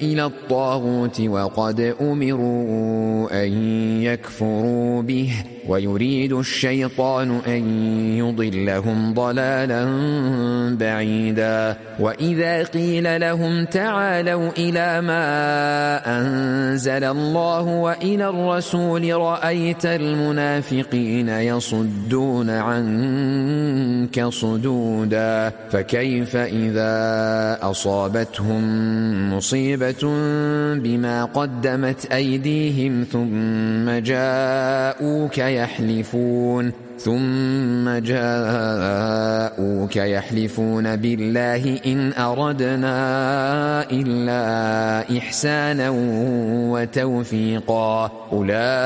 إلى الطاغوت وقد أمروا أن يكفروا به ويريد الشيطان أن يضلهم ضلالا بعيدا وإذا قيل لهم تعالوا إلى ما أنزل الله وإلى الرسول رأيت المنافقين يصدون عنك صدودا فكيف إذا أصابتهم مصيبة بما قدمت أيديهم ثم جاءوك يحلفون بالله إن أردنا إلا إحسانا وتوفيقا